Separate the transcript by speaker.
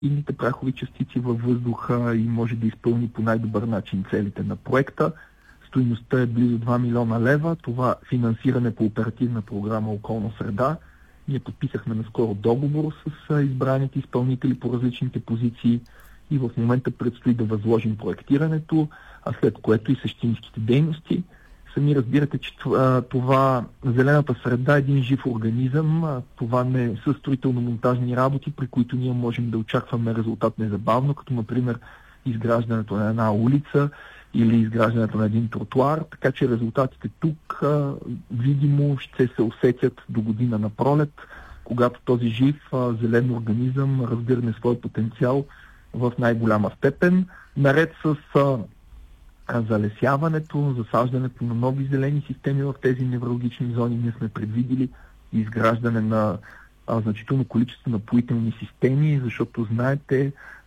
Speaker 1: фините прахови частици във въздуха и може да изпълни по най-добър начин целите на проекта. Стойността е близо 2 милиона лева. Това финансиране по оперативна програма Околна среда. Ние подписахме наскоро договор с избраните изпълнители по различните позиции и в момента предстои да възложим проектирането, а след което и същинските дейности. Сами разбирате, че това зелената среда е един жив организъм. Това не са строително-монтажни работи, при които ние можем да очакваме резултат незабавно, като например изграждането на една улица или изграждането на един тротуар, така че резултатите тук видимо ще се усетят до година на пролет, когато този жив зелен организъм разгърне свой потенциал в най-голяма степен, наред с залесяването, засаждането на нови зелени системи в тези невралгични зони. Ние сме предвидили изграждане на значително количество напоителни системи, защото знаете,